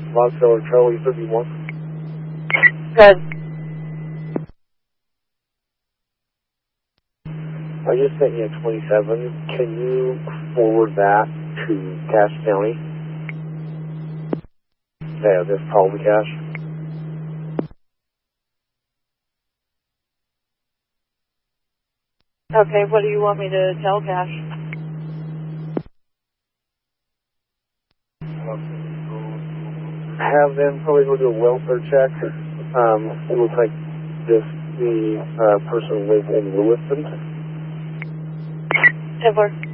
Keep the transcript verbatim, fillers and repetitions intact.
Monticello Charlie thirty-one. Good. I just sent you a twenty-seven. Can you forward that to Cache County? Yeah, this probably Cache. Okay, what do you want me to tell Cash? Have them probably go do a welfare check. Um, it looks like this the uh, person lives in Lewiston. Tibbler.